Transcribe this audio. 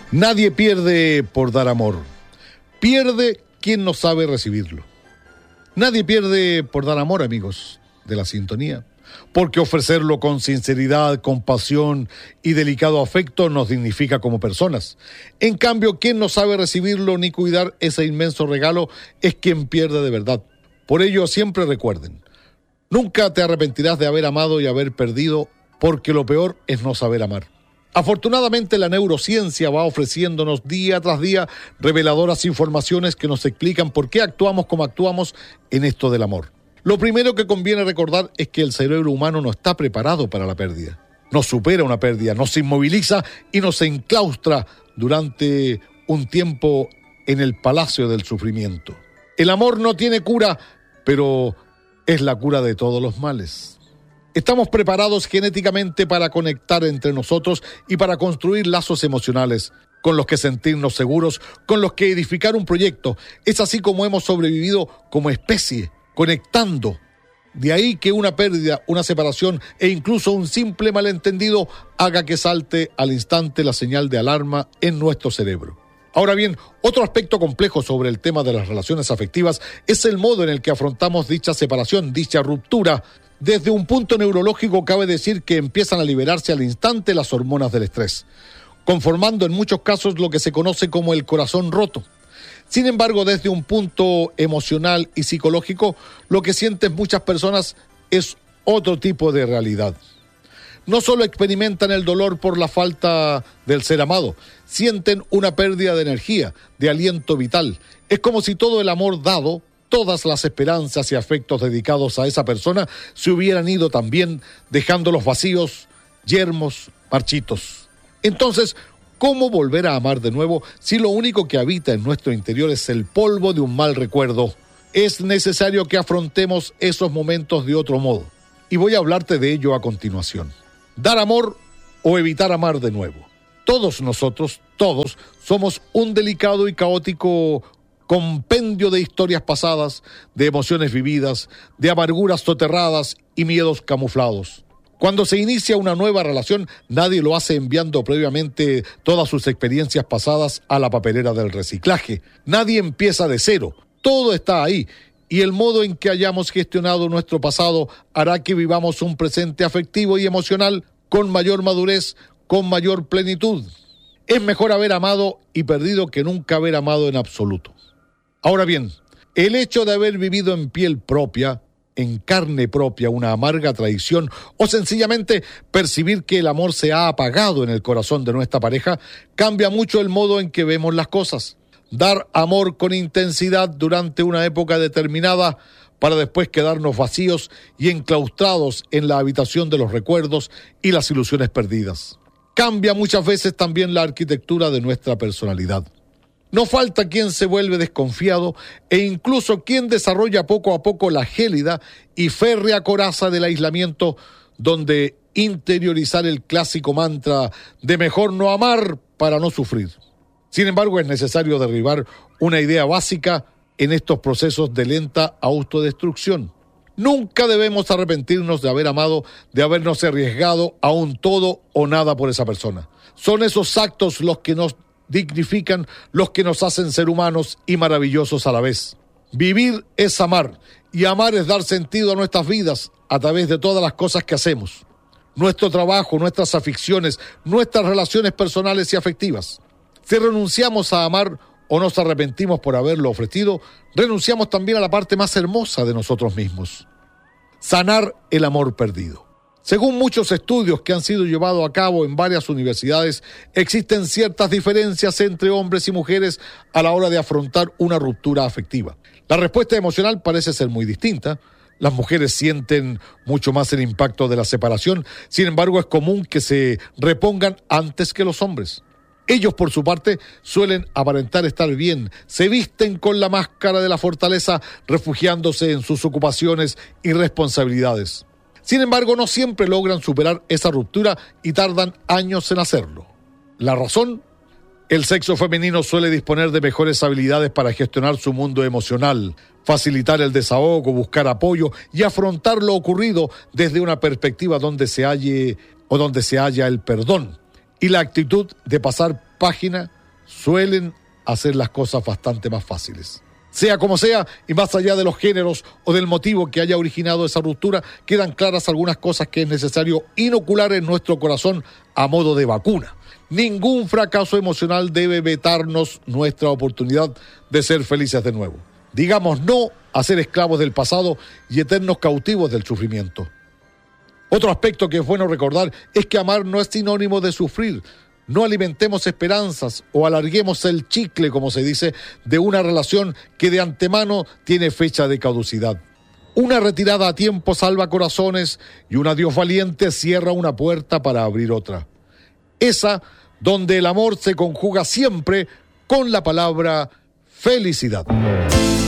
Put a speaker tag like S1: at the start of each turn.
S1: Nadie pierde por dar amor. Pierde quien no sabe recibirlo. Nadie pierde por dar amor, amigos de la sintonía, porque ofrecerlo con sinceridad, compasión y delicado afecto nos dignifica como personas. En cambio, quien no sabe recibirlo ni cuidar ese inmenso regalo es quien pierde de verdad. Por ello, siempre recuerden, nunca te arrepentirás de haber amado y haber perdido, porque lo peor es no saber amar. Afortunadamente, la neurociencia va ofreciéndonos día tras día reveladoras informaciones que nos explican por qué actuamos como actuamos en esto del amor. Lo primero que conviene recordar es que el cerebro humano no está preparado para la pérdida. Nos supera una pérdida, nos inmoviliza y nos enclaustra durante un tiempo en el palacio del sufrimiento. El amor no tiene cura, pero es la cura de todos los males. Estamos preparados genéticamente para conectar entre nosotros y para construir lazos emocionales, con los que sentirnos seguros, con los que edificar un proyecto. Es así como hemos sobrevivido como especie, conectando. De ahí que una pérdida, una separación e incluso un simple malentendido haga que salte al instante la señal de alarma en nuestro cerebro. Ahora bien, otro aspecto complejo sobre el tema de las relaciones afectivas es el modo en el que afrontamos dicha separación, dicha ruptura. Desde un punto neurológico cabe decir que empiezan a liberarse al instante las hormonas del estrés, conformando en muchos casos lo que se conoce como el corazón roto. Sin embargo, desde un punto emocional y psicológico, lo que sienten muchas personas es otro tipo de realidad. No solo experimentan el dolor por la falta del ser amado, sienten una pérdida de energía, de aliento vital. Es como si todo el amor dado, todas las esperanzas y afectos dedicados a esa persona se hubieran ido también, dejándolos vacíos, yermos, marchitos. Entonces, ¿cómo volver a amar de nuevo si lo único que habita en nuestro interior es el polvo de un mal recuerdo? Es necesario que afrontemos esos momentos de otro modo. Y voy a hablarte de ello a continuación. Dar amor o evitar amar de nuevo. Todos nosotros, todos, somos un delicado y caótico compendio de historias pasadas, de emociones vividas, de amarguras soterradas y miedos camuflados. Cuando se inicia una nueva relación, nadie lo hace enviando previamente todas sus experiencias pasadas a la papelera del reciclaje. Nadie empieza de cero, todo está ahí, y el modo en que hayamos gestionado nuestro pasado hará que vivamos un presente afectivo y emocional con mayor madurez, con mayor plenitud. Es mejor haber amado y perdido que nunca haber amado en absoluto. Ahora bien, el hecho de haber vivido en piel propia, en carne propia, una amarga traición o sencillamente percibir que el amor se ha apagado en el corazón de nuestra pareja, cambia mucho el modo en que vemos las cosas. Dar amor con intensidad durante una época determinada para después quedarnos vacíos y enclaustrados en la habitación de los recuerdos y las ilusiones perdidas. Cambia muchas veces también la arquitectura de nuestra personalidad. No falta quien se vuelve desconfiado e incluso quien desarrolla poco a poco la gélida y férrea coraza del aislamiento, donde interiorizar el clásico mantra de mejor no amar para no sufrir. Sin embargo, es necesario derribar una idea básica en estos procesos de lenta autodestrucción. Nunca debemos arrepentirnos de haber amado, de habernos arriesgado a un todo o nada por esa persona. Son esos actos los que nos dignifican, los que nos hacen ser humanos y maravillosos a la vez. Vivir es amar, y amar es dar sentido a nuestras vidas a través de todas las cosas que hacemos. Nuestro trabajo, nuestras aficiones, nuestras relaciones personales y afectivas. Si renunciamos a amar o nos arrepentimos por haberlo ofrecido, renunciamos también a la parte más hermosa de nosotros mismos. Sanar el amor perdido. Según muchos estudios que han sido llevados a cabo en varias universidades, existen ciertas diferencias entre hombres y mujeres a la hora de afrontar una ruptura afectiva. La respuesta emocional parece ser muy distinta. Las mujeres sienten mucho más el impacto de la separación, sin embargo es común que se repongan antes que los hombres. Ellos, por su parte, suelen aparentar estar bien, se visten con la máscara de la fortaleza, refugiándose en sus ocupaciones y responsabilidades. Sin embargo, no siempre logran superar esa ruptura y tardan años en hacerlo. ¿La razón? El sexo femenino suele disponer de mejores habilidades para gestionar su mundo emocional, facilitar el desahogo, buscar apoyo y afrontar lo ocurrido desde una perspectiva donde se halla el perdón y la actitud de pasar página suelen hacer las cosas bastante más fáciles. Sea como sea, y más allá de los géneros o del motivo que haya originado esa ruptura, quedan claras algunas cosas que es necesario inocular en nuestro corazón a modo de vacuna. Ningún fracaso emocional debe vetarnos nuestra oportunidad de ser felices de nuevo. Digamos no a ser esclavos del pasado y eternos cautivos del sufrimiento. Otro aspecto que es bueno recordar es que amar no es sinónimo de sufrir. No alimentemos esperanzas o alarguemos el chicle, como se dice, de una relación que de antemano tiene fecha de caducidad. Una retirada a tiempo salva corazones y un adiós valiente cierra una puerta para abrir otra. Esa donde el amor se conjuga siempre con la palabra felicidad.